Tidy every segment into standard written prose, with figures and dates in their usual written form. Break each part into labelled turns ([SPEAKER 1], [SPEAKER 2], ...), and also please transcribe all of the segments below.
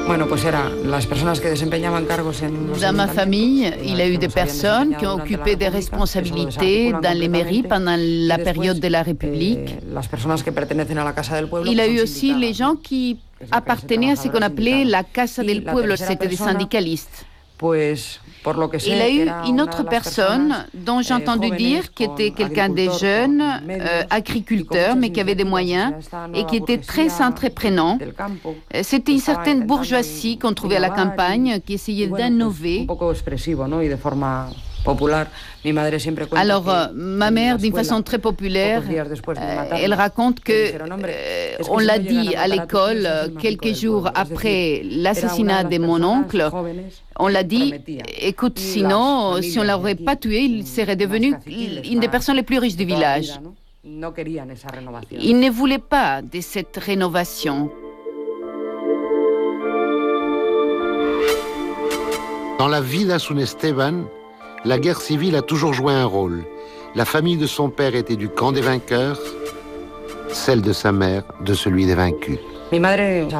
[SPEAKER 1] Dans ma famille, il y a eu des personnes qui ont occupé des responsabilités dans les mairies pendant la période de la République. Il y a eu aussi les gens qui appartenaient à ce qu'on appelait la Casa del Pueblo, c'était des syndicalistes. Il y a eu une autre personne dont j'ai entendu dire qu'il était quelqu'un de jeune, agriculteur, mais qui avait des moyens et qui était très entreprenant. C'était une certaine bourgeoisie qu'on trouvait à la campagne qui essayait d'innover. Alors, ma mère, d'une façon très populaire, elle raconte que on l'a dit à l'école quelques jours après l'assassinat de mon oncle. On l'a dit, écoute, sinon, si on ne l'aurait pas tué, il serait devenu une des personnes les plus riches du village. Il ne voulait pas de cette rénovation.
[SPEAKER 2] Dans la vie d'Asun Esteban, la guerre civile a toujours joué un rôle. La famille de son père était du camp des vainqueurs, celle de sa mère de celui des vaincus.
[SPEAKER 1] Ma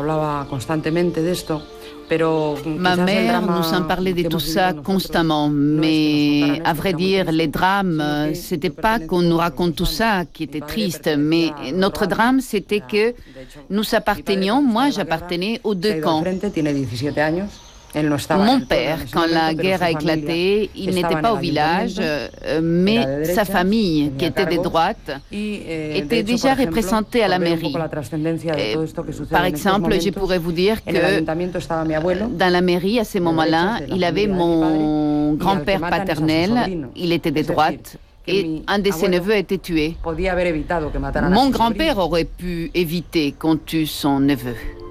[SPEAKER 1] mère nous en parlait de tout ça constamment, mais à vrai dire, les drames, c'était pas qu'on nous raconte tout ça qui était triste, mais notre drame, c'était que nous appartenions, moi j'appartenais aux deux camps. Mon père, quand la guerre a éclaté, il n'était pas au village, mais sa famille, qui était de droite, était déjà représentée à la mairie. Par exemple, je pourrais vous dire que dans la mairie, à ce moment-là, il avait mon grand-père paternel, il était de droite, et un de ses neveux a été tué. Mon grand-père aurait pu éviter qu'on tue son neveu.